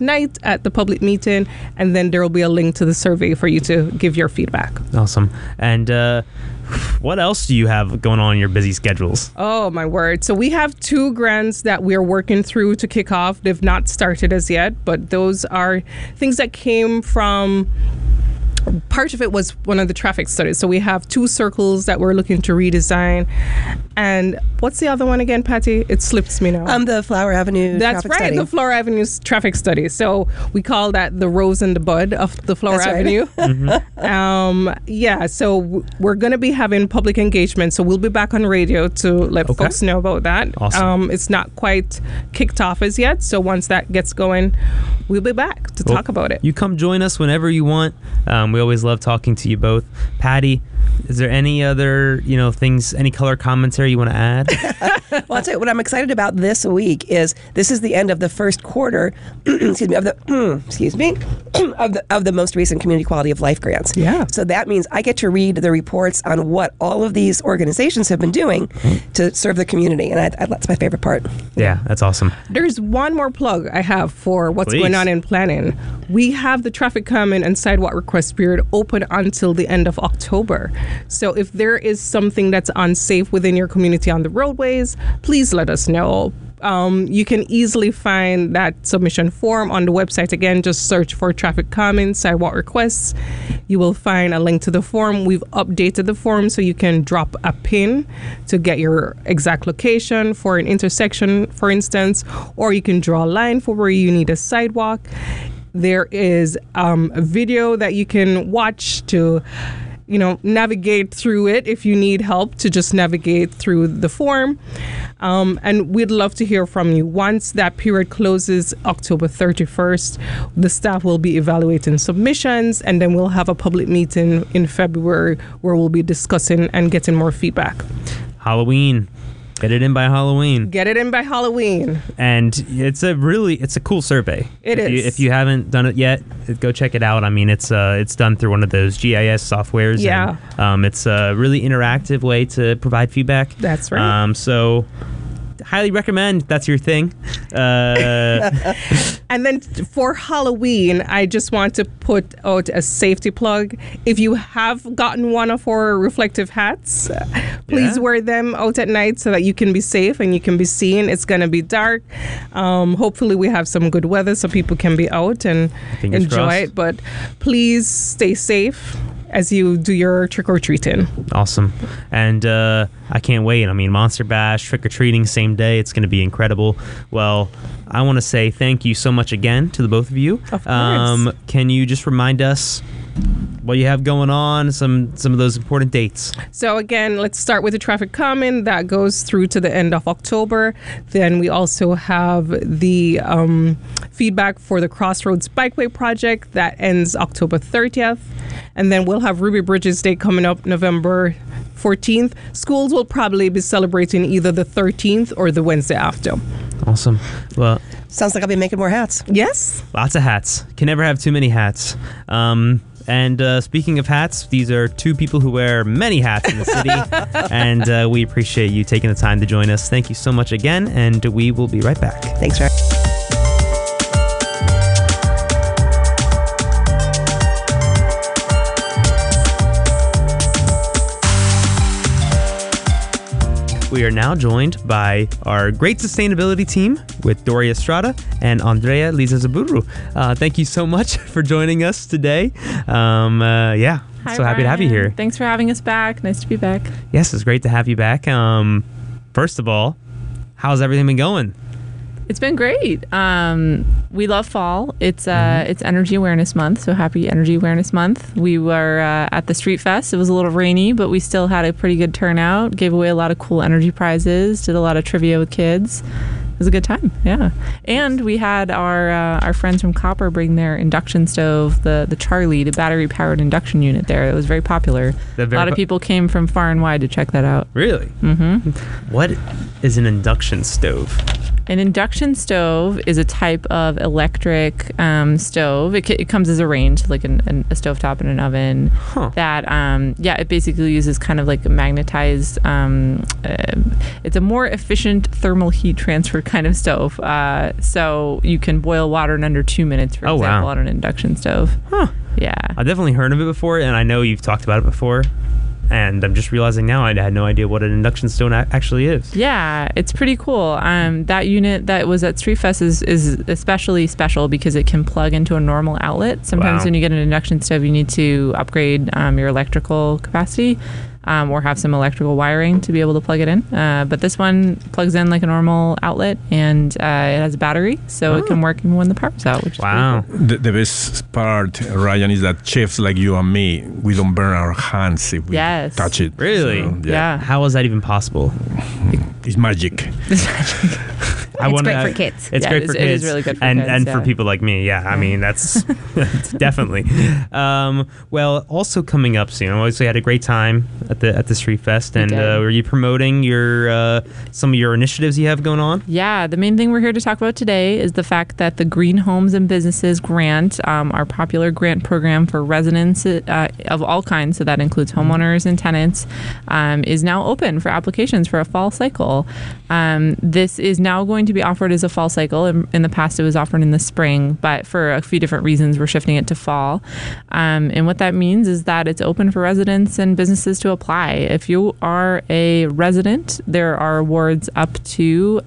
night at the public meeting, and then there will be a link to the survey for you to give your feedback. Awesome. And what else do you have going on in your busy schedules? Oh, my word. So we have 2 grants that we're working through to kick off. They've not started as yet, but those are things that came from... Part of it was one of the traffic studies. So we have 2 circles that we're looking to redesign. And what's the other one again, Patty? It slips me now. The Flower Avenue That's traffic right, study. the Flower Avenue traffic study. So we call that the rose and the bud of the Flower That's right. Avenue. So we're going to be having public engagement. So we'll be back on radio to let folks know about that. Awesome. It's not quite kicked off as yet. So once that gets going, we'll be back to talk about it. You come join us whenever you want. We always love talking to you both. Patty, is there any other, things, any color commentary you want to add? Well, I'll tell you what I'm excited about this week is this is the end of the first quarter, of the most recent Community Quality of Life grants. Yeah. So that means I get to read the reports on what all of these organizations have been doing to serve the community, and that's my favorite part. Yeah, that's awesome. There's one more plug I have for what's Please. going on in planning. We have the traffic comment and sidewalk request period open until the end of October. So if there is something that's unsafe within your community on the roadways, please let us know. You can easily find that submission form on the website. Again, just search for traffic comments, sidewalk requests. You will find a link to the form. We've updated the form so you can drop a pin to get your exact location for an intersection, for instance, or you can draw a line for where you need a sidewalk. There is a video that you can watch to navigate through it if you need help to just navigate through the form. And we'd love to hear from you. Once that period closes October 31st, the staff will be evaluating submissions, and then we'll have a public meeting in February where we'll be discussing and getting more feedback. Halloween. Get it in by Halloween. Get it in by Halloween. And it's a cool survey. If you haven't done it yet, go check it out. I mean, it's done through one of those GIS softwares. Yeah. And, it's a really interactive way to provide feedback. That's right. So highly recommend if that's your thing. And then for Halloween, I just want to put out a safety plug. If you have gotten one of our reflective hats, please wear them out at night so that you can be safe and you can be seen. It's going to be dark. Hopefully we have some good weather so people can be out and Fingers enjoy crossed. it. But please stay safe as you do your trick-or-treating. Awesome. And I can't wait. I mean, Monster Bash, trick-or-treating, same day. It's going to be incredible. Well, I want to say thank you so much again to the both of you. Of course. Can you just remind us what you have going on, some of those important dates? So again, let's start with the traffic comment that goes through to the end of October. Then we also have the feedback for the Crossroads Bikeway project that ends October 30th. And then we'll have Ruby Bridges Day coming up November 14th. Schools will probably be celebrating either the 13th or the Wednesday after. Awesome. Well, Sounds like I'll be making more hats. Yes? lots of hats. Can never have too many hats. And speaking of hats, these are 2 people who wear many hats in the city. And we appreciate you taking the time to join us. Thank you so much again, and we will be right back. Thanks, Ryan. We are now joined by our great sustainability team with Doria Estrada and Andrea Liza-Zaburu. Thank you so much for joining us today. Hi, so happy to have you Ryan. here. Thanks for having us back. Nice to be back. Yes, it's great to have you back. First of all, how's everything been going? It's been great. We love fall. It's Energy Awareness Month, so happy Energy Awareness Month. We were at the Street Fest. It was a little rainy, but we still had a pretty good turnout. Gave away a lot of cool energy prizes. Did a lot of trivia with kids. It was a good time, yeah. And we had our friends from Copper bring their induction stove, the Charlie, the battery-powered induction unit there. It was very popular. A lot of people came from far and wide to check that out. Really? Mm-hmm. What is an induction stove? An induction stove is a type of electric stove. It comes as a range, like a stovetop and an oven. That it basically uses kind of like a magnetized. It's a more efficient thermal heat transfer kind of stove. So you can boil water in under 2 minutes, for example, on an induction stove. Yeah, I've definitely heard of it before, and I know you've talked about it before. And I'm just realizing now I had no idea what an induction stove actually is. Yeah, it's pretty cool. That unit that was at Street Fest is especially special because it can plug into a normal outlet. Sometimes when you get an induction stove, you need to upgrade your electrical capacity. Or have some electrical wiring to be able to plug it in. But this one plugs in like a normal outlet, and it has a battery, so it can work even when the power's out, which is pretty cool. The best part, Ryan, is that chefs like you and me, we don't burn our hands if we touch it. Really? So, Yeah. How is that even possible? It's magic. It's great for kids. It's great for kids. It is really good for kids. And for people like me, I mean, that's definitely. Well, also coming up soon, obviously had a great time at the Street Fest, and were you promoting your some of your initiatives you have going on? Yeah, the main thing we're here to talk about today is the fact that the Green Homes and Businesses Grant, our popular grant program for residents of all kinds, so that includes homeowners and tenants, is now open for applications for a fall cycle. This is now going to be offered as a fall cycle. In the past, it was offered in the spring, but for a few different reasons, we're shifting it to fall. And what that means is that it's open for residents and businesses to apply. If you are a resident, there are awards up to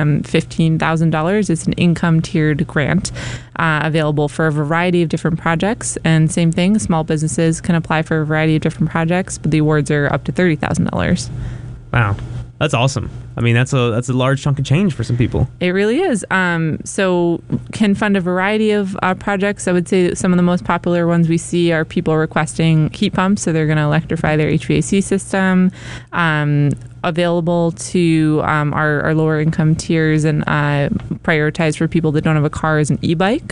$15,000. It's an income tiered grant available for a variety of different projects. And same thing, small businesses can apply for a variety of different projects, but the awards are up to $30,000. Wow. That's awesome. I mean, that's a large chunk of change for some people. It really is. So can fund a variety of projects. I would say that some of the most popular ones we see are people requesting heat pumps, so they're going to electrify their HVAC system. Available to our lower income tiers and prioritized for people that don't have a car is an e-bike.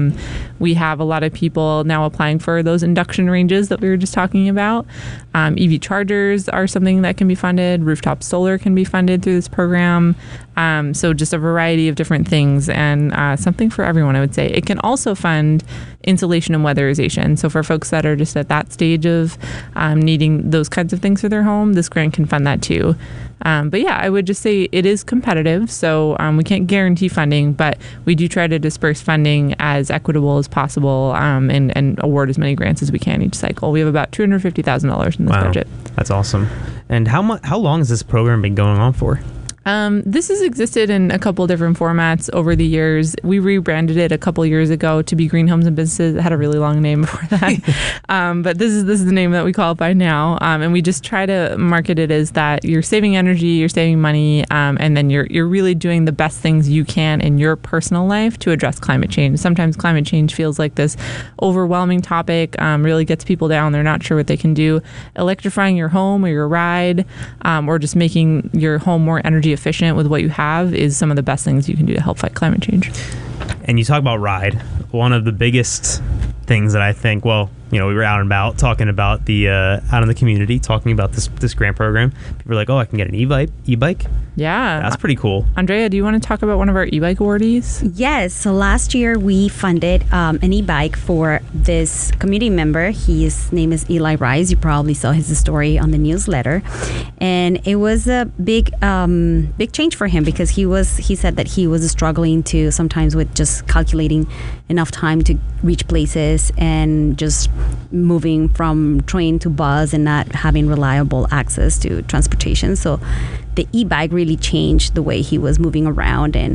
We have a lot of people now applying for those induction ranges that we were just talking about. EV chargers are something that can be funded. Rooftop solar can be funded through this program. So just a variety of different things, and something for everyone, I would say. It can also fund insulation and weatherization. So for folks that are just at that stage of needing those kinds of things for their home, this grant can fund that too. But yeah, I would just say it is competitive. So we can't guarantee funding, but we do try to disperse funding as equitable as possible and award as many grants as we can each cycle. We have about $250,000 in this budget. That's awesome. And how long has this program been going on for? This has existed in a couple different formats over the years. We rebranded it a couple years ago to be Green Homes and Businesses. It had a really long name before that. But this is the name that we call it by now. And we just try to market it as that you're saving energy, you're saving money, and then you're really doing the best things you can in your personal life to address climate change. Sometimes climate change feels like this overwhelming topic, really gets people down. They're not sure what they can do. Electrifying your home or your ride, or just making your home more energy efficient with what you have is some of the best things you can do to help fight climate change. And you talk about ride. One of the biggest things that I think, we were out and about talking about out in the community, talking about this grant program. People were like, I can get an e-bike. Yeah. That's pretty cool. Andrea, do you want to talk about one of our e-bike awardees? Yes. So last year we funded an e-bike for this community member. His name is Eli Rice. You probably saw his story on the newsletter. And it was a big change for him because he said that he was struggling to sometimes with just calculating enough time to reach places and just moving from train to bus and not having reliable access to transportation. So the e-bike really changed the way he was moving around, and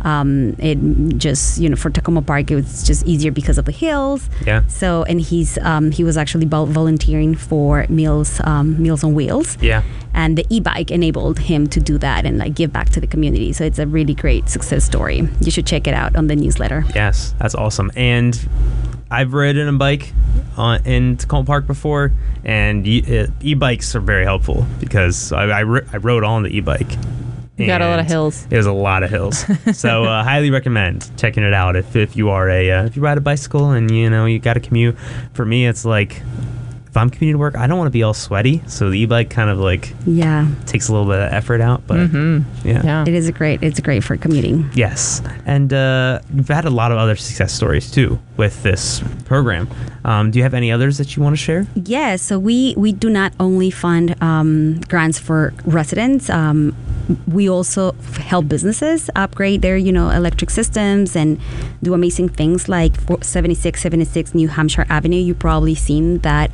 it just, for Tacoma Park, it was just easier because of the hills. Yeah. So, and he was actually volunteering for Meals on Wheels. Yeah. And the e-bike enabled him to do that and give back to the community. So it's a really great success story. You should check it out on the newsletter. Yes, that's awesome. And I've ridden a bike in Tacoma Park before, and e-bikes are very helpful because I rode on the e-bike. You got a lot of hills. It was a lot of hills. So highly recommend checking it out if you are if you ride a bicycle and you got to commute. For me, it's like if I'm commuting to work, I don't want to be all sweaty. So the e-bike kind of like Yeah. takes a little bit of effort out, but yeah. It's great for commuting. Yes. And you've had a lot of other success stories too with this program. Do you have any others that you want to share? Yes, so we do not only fund grants for residents. We also help businesses upgrade their, electric systems and do amazing things like 7676 New Hampshire Avenue. You've probably seen that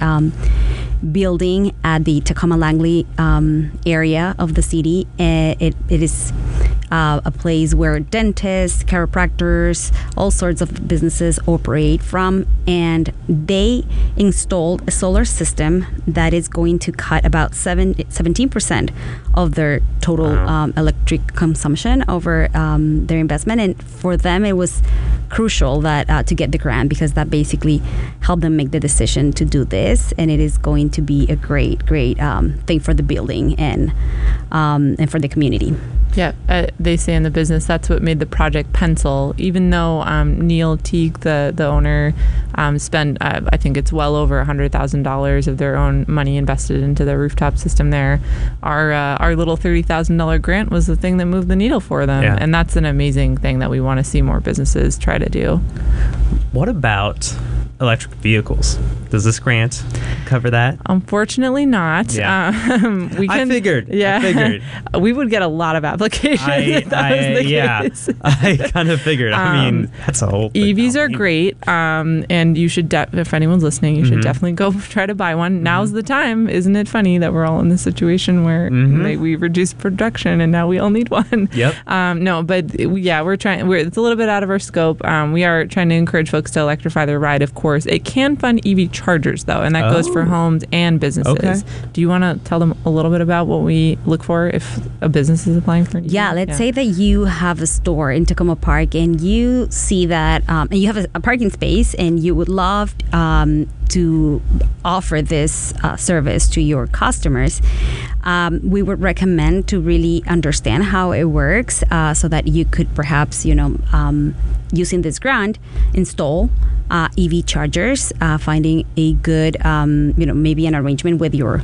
building at the Tacoma Langley area of the city. It is a place where dentists, chiropractors, all sorts of businesses operate from, and they installed a solar system that is going to cut about 17% of their total electric consumption over their investment. And for them, it was crucial that to get the grant, because that basically helped them make the decision to do this, and it is going to be a great thing for the building and for the community. Yeah, they say in the business that's what made the project pencil. Even though Neil Teague, the owner, spent I think it's well over $100,000 of their own money invested into the rooftop system there. Our little $30,000 grant was the thing that moved the needle for them, and that's an amazing thing that we want to see more businesses try to do. What about electric vehicles? Does this grant cover that? Unfortunately not. Yeah. I figured. We would get a lot of applications if that was the case. I kind of figured. I mean, that's a whole thing. EVs are great, and you should, if anyone's listening, you should definitely go try to buy one. Now's the time. Isn't it funny that we're all in this situation where we reduced production and now we all need one? Yep. No, but we're trying. It's a little bit out of our scope. We are trying to encourage folks to electrify their ride, of course. It can fund EV chargers, though, and that goes for homes and businesses. Okay. Do you want to tell them a little bit about what we look for if a business is applying for an EV? Yeah, let's say that you have a store in Tacoma Park and you see that, and you have a parking space and you would love to offer this service to your customers. We would recommend to really understand how it works so that you could perhaps, using this grant, install EV chargers, finding a good, maybe an arrangement with your,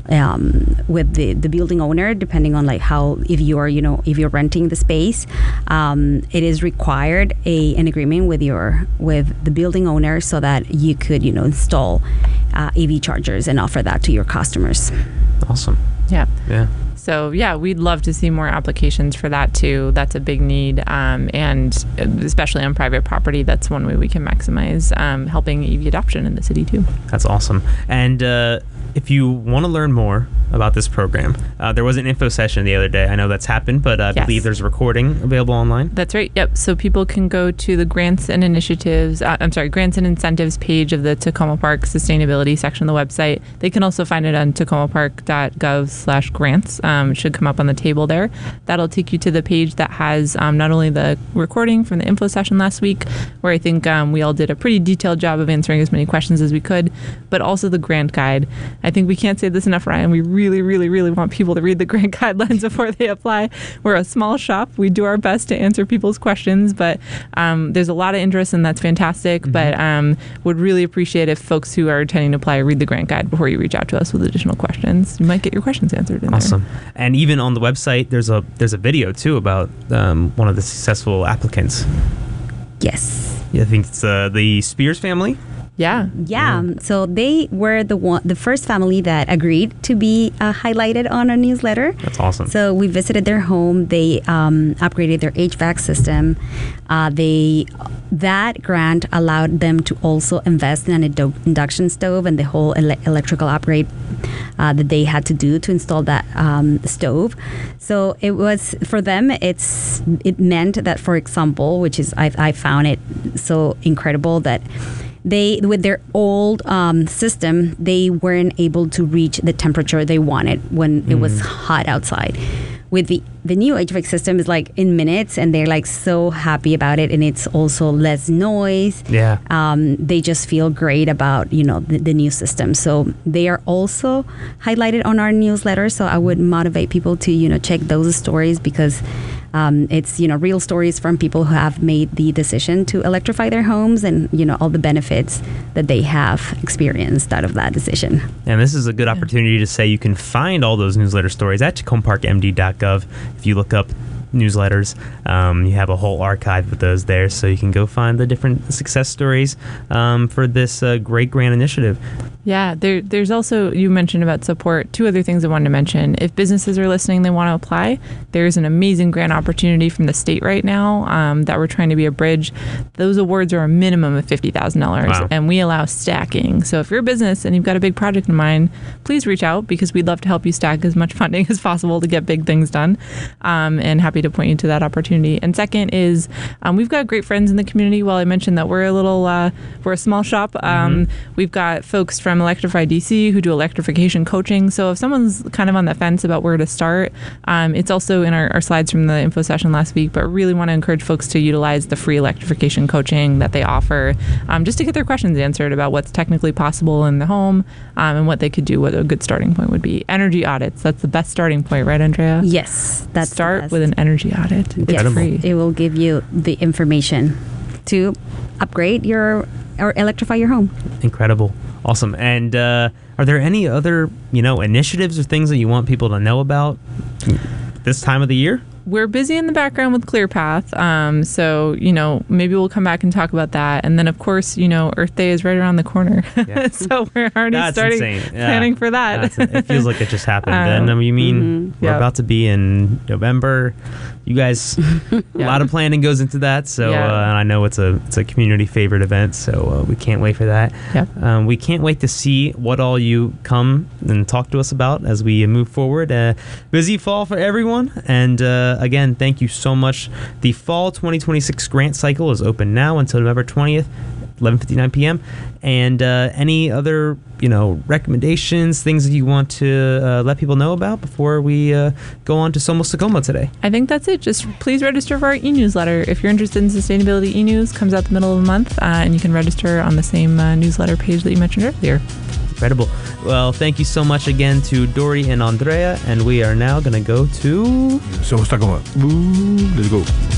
with the building owner, depending on like how, if you're renting the space, it is required an agreement with the building owner so that you could, install EV chargers and offer that to your customers. Awesome. Yeah. Yeah. So, we'd love to see more applications for that, too. That's a big need. And especially on private property, that's one way we can maximize helping EV adoption in the city, too. That's awesome. And if you want to learn more about this program, there was an info session the other day. I know that's happened, but I believe there's a recording available online. That's right. Yep. So people can go to the grants and incentives page of the Tacoma Park Sustainability section of the website. They can also find it on tacomapark.gov/grants. It should come up on the table there. That'll take you to the page that has not only the recording from the info session last week, where I think we all did a pretty detailed job of answering as many questions as we could, but also the grant guide. I think we can't say this enough, Ryan. We really, really, really want people to read the grant guidelines before they apply. We're a small shop. We do our best to answer people's questions, but there's a lot of interest, and that's fantastic. But would really appreciate if folks who are intending to apply read the grant guide before you reach out to us with additional questions. You might get your questions answered in there. Awesome. And even on the website, there's a video too about one of the successful applicants. Yes. Yeah, I think it's the Spears family. Yeah. So they were the first family that agreed to be highlighted on a newsletter. That's awesome. So we visited their home. They upgraded their HVAC system. That grant allowed them to also invest in an induction stove and the whole electrical upgrade that they had to do to install that stove. So it was, for them, it meant that, for example, which is I found it so incredible, that they, with their old system, they weren't able to reach the temperature they wanted when it was hot outside. With the new HVAC system, is like in minutes, and they're like so happy about it, and it's also less noise. Yeah. They just feel great about the new system. So they are also highlighted on our newsletter. So I would motivate people to check those stories, because It's, real stories from people who have made the decision to electrify their homes and, all the benefits that they have experienced out of that decision. And this is a good opportunity to say you can find all those newsletter stories at tacomaparkmd.gov. If you look up newsletters, you have a whole archive of those there, so you can go find the different success stories for this great grant initiative. Yeah, there's also, you mentioned about support, 2 other things I wanted to mention. If businesses are listening, they want to apply, there's an amazing grant opportunity from the state right now that we're trying to be a bridge. Those awards are a minimum of $50,000, Wow. and we allow stacking. So if you're a business and you've got a big project in mind, please reach out, because we'd love to help you stack as much funding as possible to get big things done, and happy to point you to that opportunity. And second is we've got great friends in the community. While I mentioned that we're a small shop, we've got folks from Electrify DC who do electrification coaching. So if someone's kind of on the fence about where to start, it's also in our slides from the info session last week, but really want to encourage folks to utilize the free electrification coaching that they offer, just to get their questions answered about what's technically possible in the home, and what they could do, what a good starting point would be. Energy audits, that's the best starting point, right, Andrea? Yes, that's Start with an energy audit. It's Yes, free. it will give you the information to upgrade or electrify your home. Incredible. Awesome. And are there any other, initiatives or things that you want people to know about this time of the year? We're busy in the background with ClearPath. So, maybe we'll come back and talk about that. And then, of course, Earth Day is right around the corner. Yeah. So we're already That's starting insane. Yeah. planning for that. It feels like it just happened. And you mean we're Yep. about to be in November. You guys, a lot of planning goes into that. So Yeah. and I know it's a community favorite event. So we can't wait for that. Yep. We can't wait to see what all you come and talk to us about as we move forward. Busy fall for everyone. And again, thank you so much. The Fall 2026 grant cycle is open now until November 20th. 11:59 p.m. And any other, recommendations, things that you want to let people know about before we go on to Somos Tacoma today? I think that's it. Just please register for our e-newsletter. If you're interested in sustainability e-news, comes out the middle of the month, and you can register on the same newsletter page that you mentioned earlier. Incredible. Well, thank you so much again to Dory and Andrea, and we are now going to go to... Somos Tacoma. Let's go.